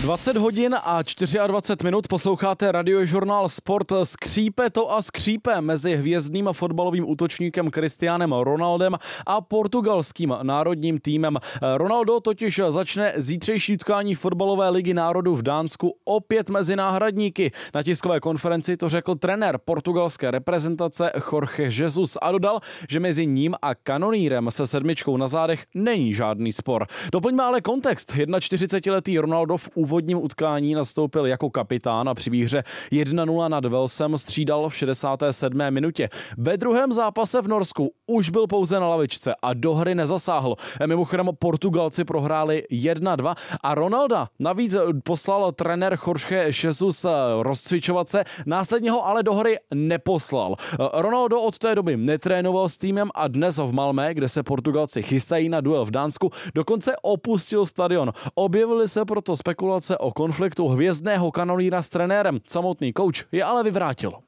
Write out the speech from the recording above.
20 hodin a 24 minut posloucháte Radiožurnál Sport. Skřípe to a skřípe mezi hvězdným fotbalovým útočníkem Cristianem Ronaldem a portugalským národním týmem. Ronaldo totiž začne zítřejší utkání fotbalové ligy národů v Dánsku opět mezi náhradníky. Na tiskové konferenci to řekl trenér portugalské reprezentace Jorge Jesus a dodal, že mezi ním a kanonýrem se sedmičkou na zádech není žádný spor. Doplňme ale kontext. 41letý Ronaldo v úvodním utkání nastoupil jako kapitán a při výhře 1-0 nad Walesem střídal v 67. minutě. Ve druhém zápase v Norsku už byl pouze na lavičce a do hry nezasáhl. Mimochodem Portugalci prohráli 1-2 a Ronalda navíc poslal trenér Jorge Jesus rozcvičovat se, následně ho ale do hry neposlal. Ronaldo od té doby netrénoval s týmem a dnes v Malmö, kde se Portugalci chystají na duel v Dánsku, dokonce opustil stadion. Objevily se proto spekulace o konfliktu hvězdného kanonýra s trenérem. Samotný kouč je ale vyvrátil.